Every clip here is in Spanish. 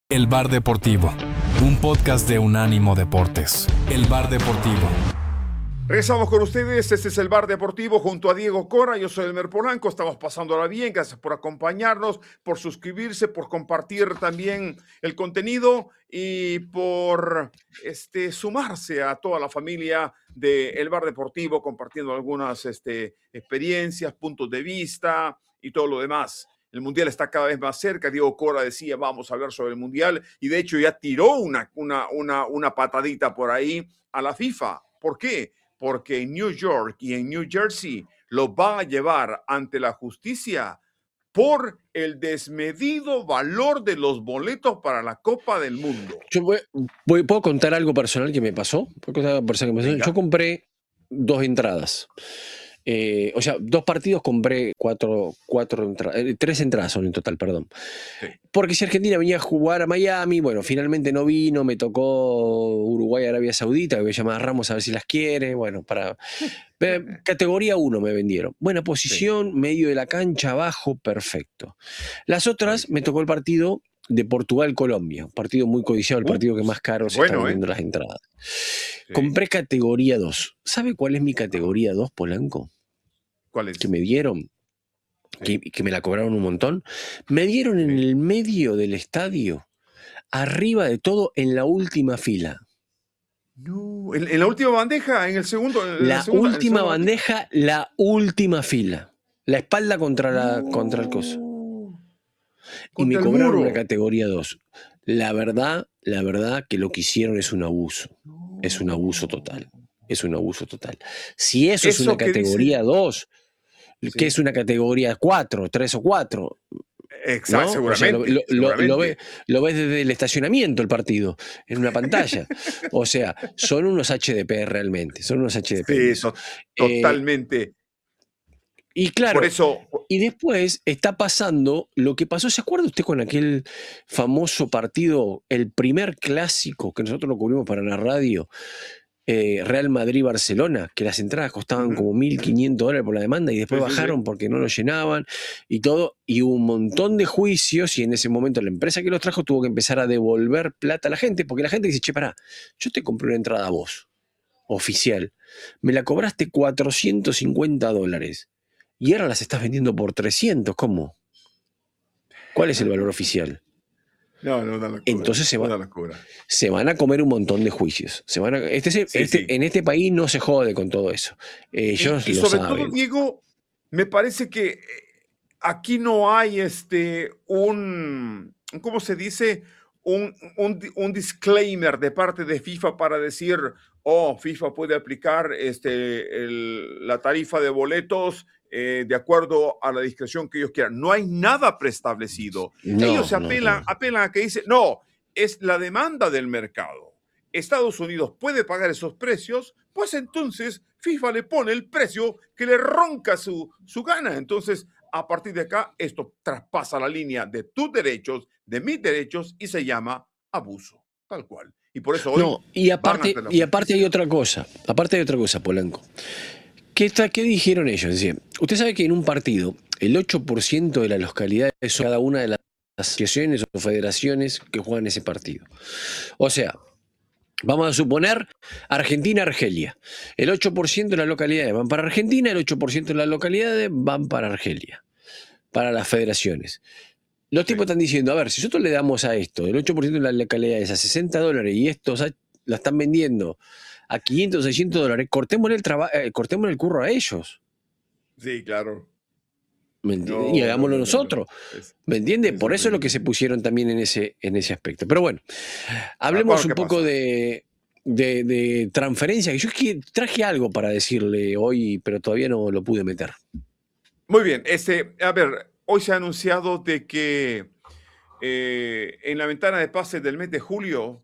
El Bar Deportivo, un podcast de Unánimo Deportes. El Bar Deportivo. Regresamos con ustedes, este es el Bar Deportivo junto a Diego Cora, yo soy Elmer Polanco, estamos pasándola bien, gracias por acompañarnos, por suscribirse, por compartir también el contenido y por sumarse a toda la familia de El Bar Deportivo, compartiendo algunas experiencias, puntos de vista y todo lo demás. El Mundial está cada vez más cerca. Diego Cora decía, vamos a hablar sobre el Mundial, y de hecho ya tiró una patadita por ahí a la FIFA. ¿Por qué? Porque en New York y en New Jersey los van a llevar ante la justicia por el desmedido valor de los boletos para la Copa del Mundo. Yo ¿puedo contar algo personal que me pasó? Yo compré 2 entradas. O sea, 2 partidos compré 3 entradas son en total, perdón. Sí. Porque si Argentina venía a jugar a Miami, bueno, finalmente no vino, me tocó Uruguay, Arabia Saudita, que voy a llamar a Ramos a ver si las quiere, bueno, para... Categoría 1 me vendieron. Buena posición, sí. Medio de la cancha, abajo, perfecto. Las otras me tocó el partido de Portugal-Colombia, un partido muy codiciado, el partido que más caro se están vendiendo las entradas. Sí. Compré categoría 2. ¿Sabe cuál es mi categoría 2, Polanco? ¿Cuál es? Que me dieron, sí. que me la cobraron un montón. Me dieron en el medio del estadio, arriba de todo, en la última fila. No, en la última bandeja, en el segundo. La última bandeja, la última fila. La espalda contra el coso. Y me cobraron una categoría 2. La verdad que lo que hicieron es un abuso. Es un abuso total. Es un abuso total. Si eso es una categoría 2, sí. ¿Qué es una categoría 4, 3 o 4? Exacto, ¿no? Seguramente. O sea, lo ves desde el estacionamiento el partido, en una pantalla. O sea, son unos HDP realmente. Son unos HDP. Sí, eso, totalmente. Y claro, por eso... y después está pasando lo que pasó. ¿Se acuerda usted con aquel famoso partido, el primer clásico que nosotros lo cubrimos para la radio? Real Madrid-Barcelona, que las entradas costaban como $1.500 por la demanda y después bajaron porque no lo llenaban y todo, y hubo un montón de juicios y en ese momento la empresa que los trajo tuvo que empezar a devolver plata a la gente, porque la gente dice, che, pará, yo te compré una entrada a vos, oficial, me la cobraste $450 y ahora las estás vendiendo por 300, ¿cómo? ¿Cuál es el valor oficial? No, una locura. Entonces se van a comer un montón de juicios. En este país no se jode con todo eso. Ellos y lo sobre saben. todo, Diego, me parece que aquí no hay ¿cómo se dice? Un disclaimer de parte de FIFA para decir, FIFA puede aplicar la tarifa de boletos de acuerdo a la discreción que ellos quieran. No hay nada preestablecido. Ellos apelan a que dicen, no, es la demanda del mercado. Estados Unidos puede pagar esos precios, pues entonces FIFA le pone el precio que le ronca su gana. Entonces, a partir de acá, esto traspasa la línea de tus derechos, de mis derechos, y se llama abuso, tal cual. Y por eso hoy... y aparte hay otra cosa. Aparte hay otra cosa, Polanco. ¿Qué dijeron ellos? Decían, usted sabe que en un partido, el 8% de las localidades son cada una de las asociaciones o federaciones que juegan ese partido. O sea, vamos a suponer Argentina-Argelia. El 8% de las localidades van para Argentina, el 8% de las localidades van para Argelia, para las federaciones. Los tipos están diciendo, a ver, si nosotros le damos a esto, el 8% de las localidades a $60 y estos la están vendiendo a $500, $600, cortémosle el curro a ellos. Sí, claro. ¿Me entiende? Y hagámoslo nosotros. ¿Me entiende? Por eso es lo que se pusieron también en ese aspecto. Pero bueno, hablemos un poco de transferencia. Yo traje algo para decirle hoy, pero todavía no lo pude meter. Muy bien. A ver, hoy se ha anunciado de que en la ventana de pases del mes de julio,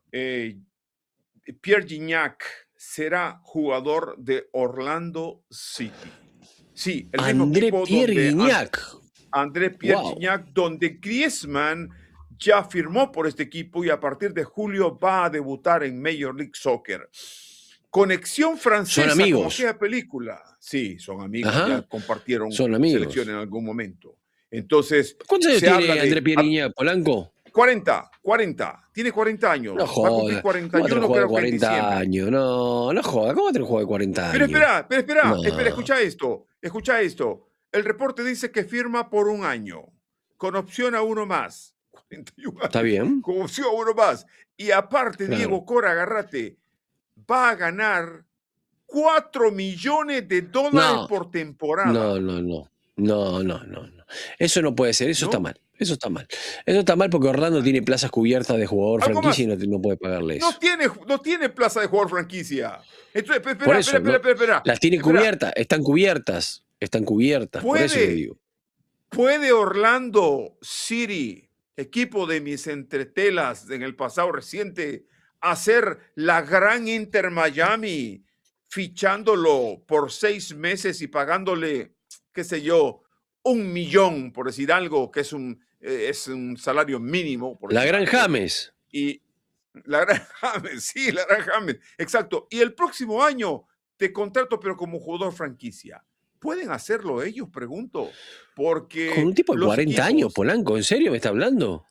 Pierre Gignac será jugador de Orlando City. Sí, el mismo equipo André Pierre Gignac, donde Griezmann ya firmó por este equipo y a partir de julio va a debutar en Major League Soccer. Conexión francesa, son amigos. como aquella película. Sí, son amigos, ya compartieron selección en algún momento. Entonces, ¿cuántos años tiene André Pierre Gignac, Polanco? 40. Tiene 40 años. No Va a cumplir joda. ¿Cómo va a tener 41, un juego de creo que en 40 diciembre. años? No, no joda. ¿Cómo va a tener un juego de 40 Pero años? espera, No. escucha esto. El reporte dice que firma por un año, con opción a uno más. 41 ¿Está años, bien? con opción a uno más. Y aparte, Claro. Diego Cora, agárrate, va a ganar $4 millones No, por no, temporada. no, no. No, no, no, no. Eso no puede ser, eso está ¿No? mal. Eso está mal. Eso está mal porque Orlando tiene plazas cubiertas de jugador Algo franquicia y más. no puede pagarle eso. No tiene plaza de jugador franquicia. Entonces, Por eso, no, las tiene espera. cubiertas, están cubiertas, por eso le digo. ¿Puede Orlando City, equipo de mis entretelas en el pasado reciente, hacer la gran Inter Miami, fichándolo por 6 meses y pagándole, qué sé yo, 1 millón, por decir algo, que es un salario mínimo, por La decir gran algo? James. Y la gran James, sí, la gran James, exacto. Y el próximo año te contrato, pero como jugador franquicia. ¿Pueden hacerlo ellos? Pregunto. Con Porque un tipo de los 40 años, equipos, Polanco, ¿en serio me está hablando?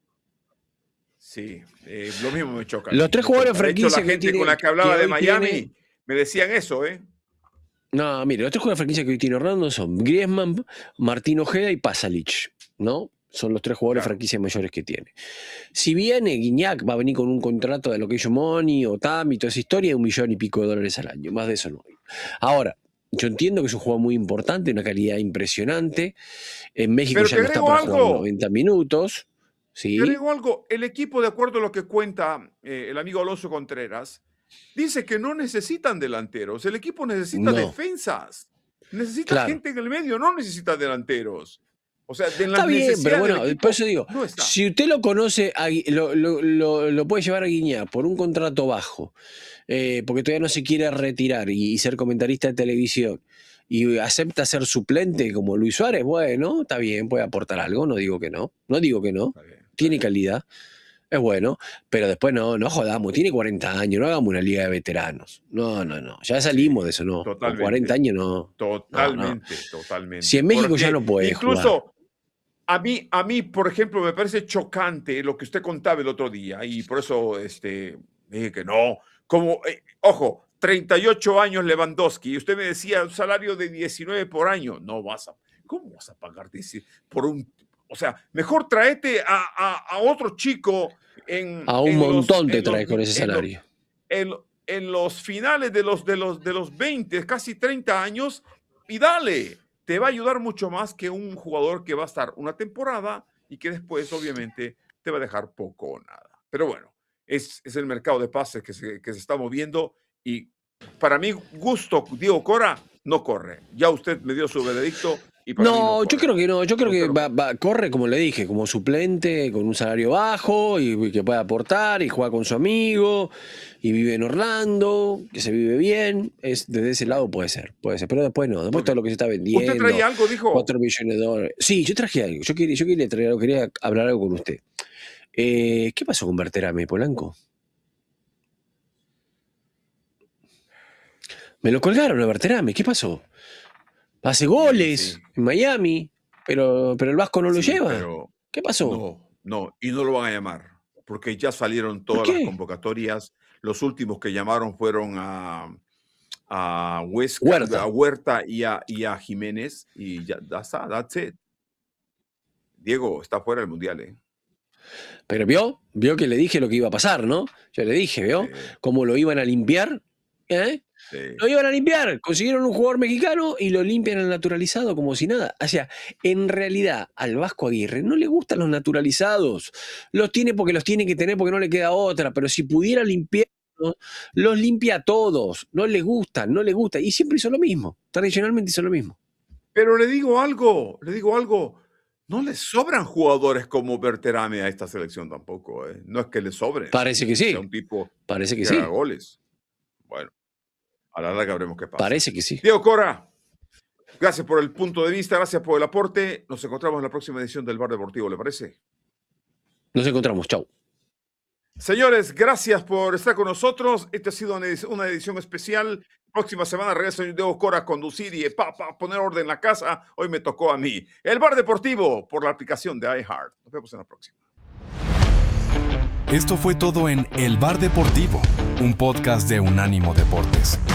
sí, lo mismo me choca a Los mí, tres me jugadores choca. De hecho, la franquicia gente con la que hablaba de hoy tiene. Miami me decían eso, ¿eh? No, mire, los tres jugadores franquicia que hoy tiene Orlando son Griezmann, Martín Ojeda y Pasalic, ¿no? Son los tres jugadores Claro. franquicia mayores que tiene. Si viene Guiñac, va a venir con un contrato de Location Money o Tami, toda esa historia, de $1 millón y pico al año. Más de eso no hay. Ahora, yo entiendo que es un jugador muy importante, una calidad impresionante. En México Pero ya te no está agrego para jugar algo. 90 minutos. Te ¿Sí? agrego algo. El equipo, de acuerdo a lo que cuenta el amigo Alonso Contreras, dice que no necesitan delanteros. El equipo necesita No. defensas. Necesita Claro. gente en el medio, no necesita delanteros. O sea, de las Está bien, pero necesidades bueno, del equipo por eso digo, no está. si usted lo conoce, lo puede llevar a Guiñac por un contrato bajo, porque todavía no se quiere retirar y ser comentarista de televisión, y acepta ser suplente como Luis Suárez, bueno, está bien, puede aportar algo, no digo que no, Está bien, está tiene bien. calidad, es bueno, pero después no jodamos, tiene 40 años, no hagamos una liga de veteranos, no, ya salimos de eso, no, con Totalmente. 40 años no. Totalmente. Si en México ya Porque no puede incluso jugar. a mí, por ejemplo, me parece chocante lo que usted contaba el otro día y por eso dije que no. Como, ojo, 38 años Lewandowski y usted me decía un salario de 19 por año. ¿Cómo vas a pagar por un? O sea, mejor tráete a otro chico A un montón te traes con ese salario. en los finales de los 20, casi 30 años y dale. Te va a ayudar mucho más que un jugador que va a estar una temporada y que después, obviamente, te va a dejar poco o nada. Pero bueno, es el mercado de pases que se está moviendo y para mi gusto, Diego Cora no corre. Ya usted me dio su veredicto y para mí no No, corre. yo creo que no. Yo creo que Usted no corre, como le dije, como suplente, con un salario bajo y que puede aportar y juega con su amigo y vive en Orlando, que se vive bien. Desde ese lado puede ser. Pero después no. Después todo lo que se está vendiendo. ¿Usted traía algo, dijo? 4 millones de dólares. Sí, yo traje algo. Yo quería traer algo, quería hablar algo con usted. ¿Qué pasó con Berterame, Polanco? Me lo colgaron a Berterame. ¿Qué pasó? Hace goles en Miami, pero el Vasco no lo lleva. Pero ¿Qué pasó? No, y no lo van a llamar, porque ya salieron ¿Por todas las qué? convocatorias. Los últimos que llamaron fueron a Huerta y a Jiménez, y ya está, that's it. Diego está fuera del Mundial, ¿eh? Pero vio que le dije lo que iba a pasar, ¿no? Yo le dije, ¿vio? Sí. Cómo lo iban a limpiar, ¿eh? Sí. Lo iban a limpiar, consiguieron un jugador mexicano y lo limpian al naturalizado como si nada. O sea, en realidad al Vasco Aguirre no le gustan los naturalizados. Los tiene porque los tiene que tener porque no le queda otra, pero si pudiera limpiar, los limpia a todos. No le gusta. Y siempre hizo lo mismo. Tradicionalmente hizo lo mismo. Pero le digo algo. No le sobran jugadores como Berterame a esta selección tampoco, ¿eh? No es que le sobren. Parece que sí. Sea un tipo Parece que que sí. haga goles. Bueno, a la larga veremos qué pasa. Parece que sí. Diego Cora, gracias por el punto de vista, gracias por el aporte. Nos encontramos en la próxima edición del Bar Deportivo, ¿le parece? Nos encontramos. Chau. Señores, gracias por estar con nosotros. Esta ha sido una edición especial. Próxima semana regreso Diego Cora a conducir y poner orden en la casa. Hoy me tocó a mí. El Bar Deportivo por la aplicación de iHeart. Nos vemos en la próxima. Esto fue todo en El Bar Deportivo, un podcast de Unánimo Deportes.